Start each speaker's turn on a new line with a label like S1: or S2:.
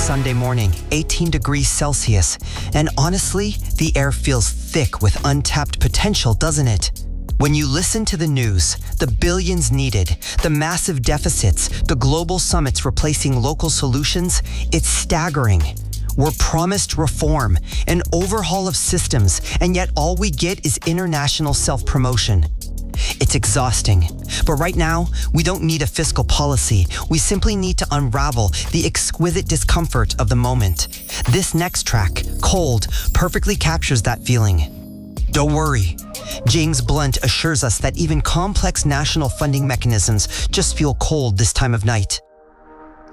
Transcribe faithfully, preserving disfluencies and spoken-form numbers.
S1: Sunday morning, eighteen degrees Celsius, and honestly, the air feels thick with untapped potential, doesn't it? When you listen to the news, the billions needed, the massive deficits, the global summits replacing local solutions, it's staggering. We're promised reform, an overhaul of systems, and yet all we get is international self-promotion. It's exhausting. But right now, we don't need a fiscal policy. We simply need to unravel the exquisite discomfort of the moment. This next track, Cold, perfectly captures that feeling. Don't worry. James Blunt assures us that even complex national funding mechanisms just feel cold this time of night.